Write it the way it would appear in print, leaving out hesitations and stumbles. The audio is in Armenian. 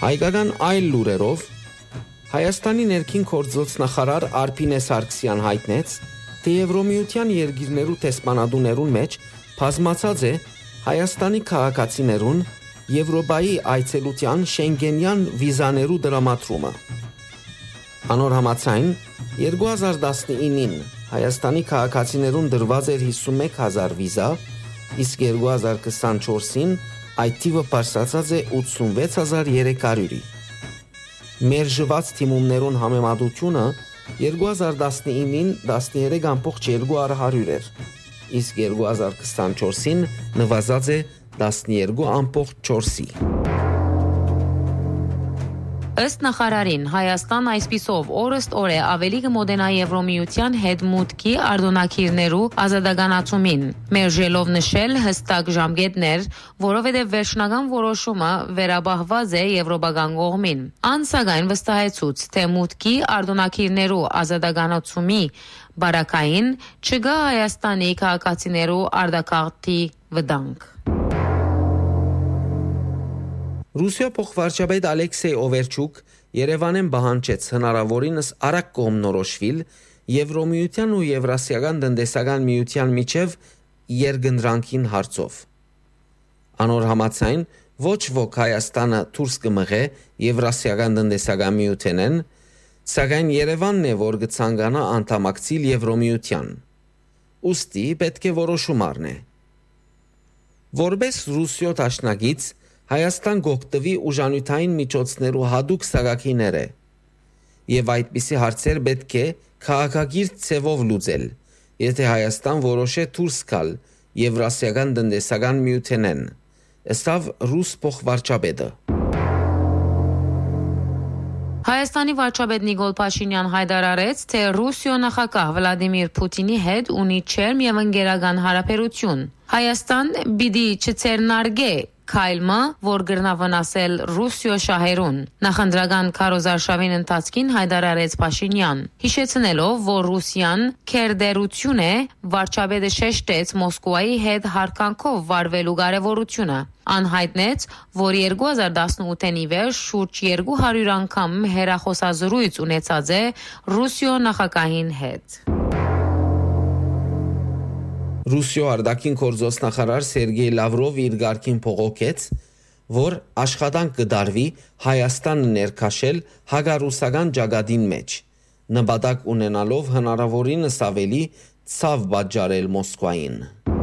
Հայկական այլ լուրերով Հայաստանի ներքին գործոստնախարար Արփինե Սարգսյան հայտնեց, թե Եվրոմիության երկիրներու տեսփանադուներուն մեջ բազմացած է Հայաստանի քաղաքացիներուն Եվրոպայի այցելության շենգենյան վիզաներու դրամատրումը։ Անոր համաձայն 2019-ին Հայաստանի քաղաքացիներուն դրված էր 51,000 վիզա, իսկ 2024-ին այդ թիվը բարձրացած է 86,300-ի։ Մերժված թիմումներուն համեմատությունը 2019-ին 13,2 էր, իսկ 2024-ին նվազած է 12,4-ի։ Ըստ նախարարին, Հայաստան այսպիսով օրըստ օրե ավելի կմոտենա Եվրոմիության հետ մուտքի արձոնակիրներու ազատականացումին, մերժելով նշել հստակ ժամկետներ, որովհետև վերջնական որոշումը վերաբահված է եվրոպական կողմին։ Ան սակայն վստահեցուց, թե մուտքի արձոնակիրներու ազատականացումի բարակային չկա Հայաստանի քաղաքացիներու արտակարգի վտանգ։ Ռուսիա փոխվարչապետ Ալեքսեյ Օվերչուկ Երևանեն բանջեց հնարավորինս արագ կողմնորոշվել Եվրոմիության ու Եվրասիական տնտեսական միության միջև երկընտրանքին հարցով։ Անոր համաձայն ոչ ոք Հայաստանը դուրս կմղե Եվրասիական տնտեսական միութենեն, սակայն Երևանն է, որ կցանկանա անդամակցիլ Եվրոմիության։ Ուստի պետք է որոշում առնե։ Որպես Ռուսիո դաշնակից Հայաստան գոկտվի ուժանյութային միջոցներու հadouk սագակիներ է, եւ այդպիսի հարցեր պետք է քաղաքագիր ցևով լուծել, եթե Հայաստան որոշե դուրս գալ Եվրասիական տնտեսական միութենեն, ըստավ ռուս փոխվարչապետը։ Հայաստանի վարչապետ Նիկոլ Փաշինյան հայտարարեց, թե Ռուսիո նախագահ Վլադիմիր Պուտինի հետ ունի չերմ եւ ընկերական հարաբերություն։ Հայաստան պիտի չցերնարգե քայլը, որ գրնա վնասել Ռուսիո շահերուն։ Նախընտրական քարոզարշավին ընթացքին հայտարարեց Փաշինյան, հիշեցնելով, որ Ռուսիան քերդերություն է, վարչապետը շեշտեց Մոսկվայի հետ հարկանքով վարվելու կարևորությունը։ Անհայտնեց, որ 2018-ին ի վեր շուրջ 200 անգամ հեռախոսազրույց ունեցած է Ռուսիո նախագահին հետ։ Ռուսիո արտաքին գործոստնախարար Սերգեյ Լավրով իր գարքին փողոքեց, որ աշխատանք կդարվի Հայաստանը ներքաշել հագարուսական ճակատին մեջ, նպատակ ունենալով հնարավորինս ավելի ցավ պատճառել Մոսկվային։